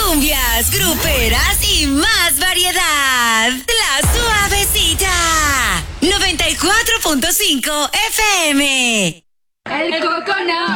cumbias, gruperas y más variedad. La Suavecita. 94.5 FM. El coconut.